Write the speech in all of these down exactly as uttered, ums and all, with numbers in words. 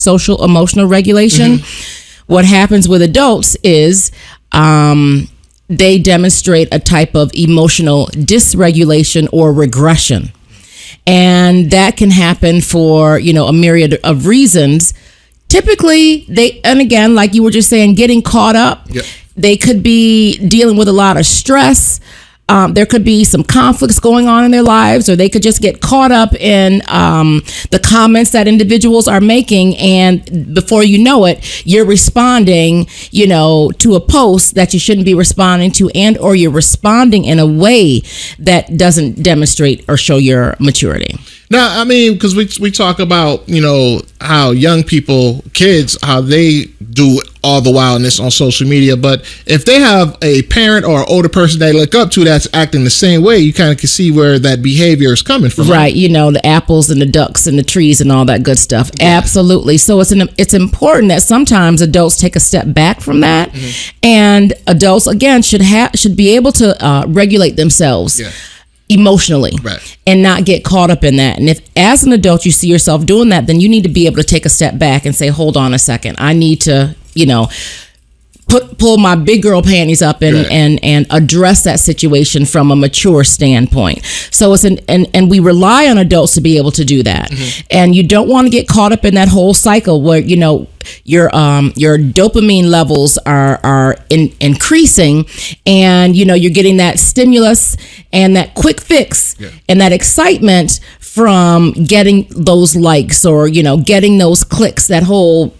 social emotional regulation. Mm-hmm. What happens with adults is um, they demonstrate a type of emotional dysregulation or regression. And that can happen for, you know, a myriad of reasons. Typically, they, and again, like you were just saying, getting caught up. Yep. They could be dealing with a lot of stress. Um, there could be some conflicts going on in their lives, or they could just get caught up in um, the comments that individuals are making. And before you know it, you're responding, you know, to a post that you shouldn't be responding to, and or you're responding in a way that doesn't demonstrate or show your maturity. Now, I mean, because we we talk about, you know, how young people, kids, how they do all the wildness on social media. But if they have a parent or older person they look up to that's acting the same way, you kind of can see where that behavior is coming from. Right. You know, the apples and the ducks and the trees and all that good stuff. Yeah. Absolutely. So it's an, it's important that sometimes adults take a step back from that. Mm-hmm. And adults, again, should have should be able to uh, regulate themselves. Yeah. Emotionally, right, and not get caught up in that. And if as an adult you see yourself doing that, then you need to be able to take a step back and say, hold on a second, I need to, you know, put pull my big girl panties up and right. and and address that situation from a mature standpoint. So it's an and and we rely on adults to be able to do that. Mm-hmm. And you don't want to get caught up in that whole cycle where, you know, your um your dopamine levels are are in, increasing, and you know you're getting that stimulus and that quick fix yeah. and that excitement from getting those likes or, you know, getting those clicks, that whole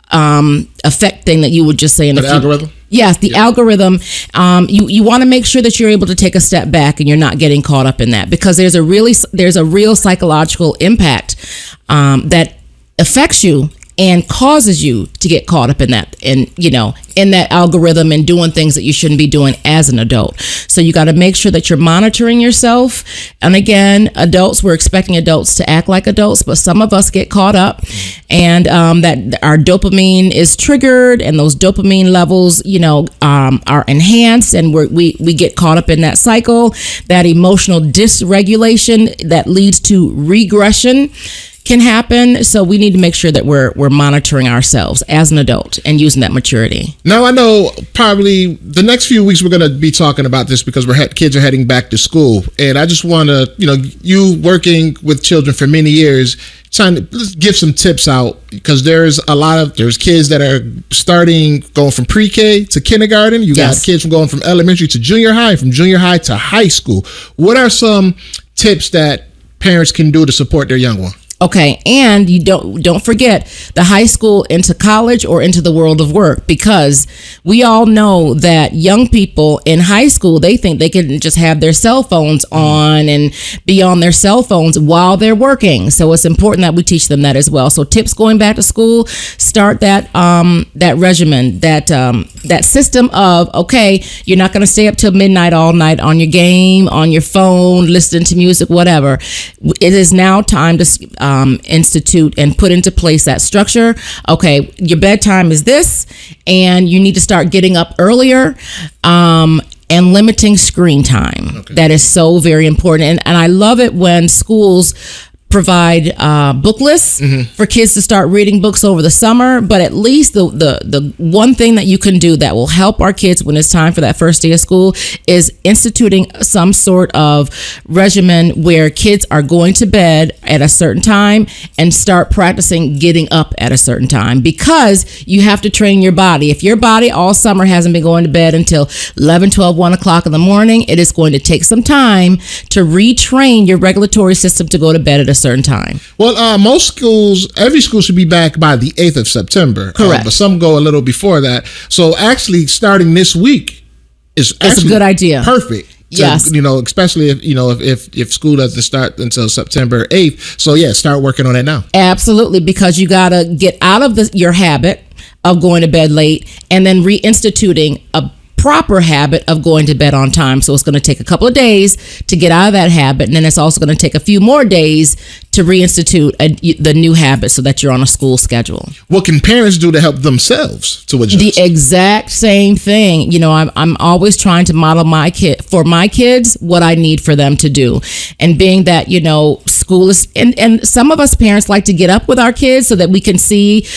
um effect thing that you were just saying. The algorithm? Yes, the yeah. algorithm. Um, you you want to make sure that you're able to take a step back and you're not getting caught up in that, because there's a really there's a real psychological impact um, that affects you and causes you to get caught up in that, and you know, in that algorithm and doing things that you shouldn't be doing as an adult. So you got to make sure that you're monitoring yourself. And again, adults, we're expecting adults to act like adults, but some of us get caught up, and um, that our dopamine is triggered, and those dopamine levels, you know, um, are enhanced, and we're, we we get caught up in that cycle, that emotional dysregulation that leads to regression can happen. So we need to make sure that we're we're monitoring ourselves as an adult and using that maturity. Now, I know probably the next few weeks we're going to be talking about this because we're he- kids are heading back to school, and I just want to, you know, you working with children for many years, trying to give some tips out, because there's a lot of there's kids that are starting going from pre-K to kindergarten. You yes. got kids from going from elementary to junior high, from junior high to high school. What are some tips that parents can do to support their young one? Okay, and you don't don't forget the high school into college or into the world of work, because we all know that young people in high school, they think they can just have their cell phones on and be on their cell phones while they're working. So it's important that we teach them that as well. So tips going back to school: start that um that regimen, that um that system of, okay, you're not going to stay up till midnight all night on your game, on your phone, listening to music, whatever. It is now time to Um, institute and put into place that structure. Okay, your bedtime is this, and you need to start getting up earlier um, and limiting screen time. Okay. That is so very important. And, and I love it when schools provide uh, book lists mm-hmm. for kids to start reading books over the summer. But at least the, the the one thing that you can do that will help our kids when it's time for that first day of school is instituting some sort of regimen where kids are going to bed at a certain time and start practicing getting up at a certain time, because you have to train your body. If your body all summer hasn't been going to bed until eleven, twelve, one o'clock in the morning, it is going to take some time to retrain your regulatory system to go to bed at a certain time. Well, uh, most schools, every school should be back by the eighth of September. Correct. Uh, but some go a little before that. So actually starting this week is it's a good idea. Perfect. To, yes. You know, especially if, you know, if, if, if school doesn't start until September eighth. So yeah, start working on it now. Absolutely. Because you got to get out of the, your habit of going to bed late and then reinstituting a proper habit of going to bed on time. So it's going to take a couple of days to get out of that habit. And then it's also going to take a few more days to reinstitute a, the new habit so that you're on a school schedule. What can parents do to help themselves to adjust? The exact same thing. You know, I'm, I'm always trying to model my kid for my kids what I need for them to do. And being that, you know, school is, and, and some of us parents like to get up with our kids so that we can see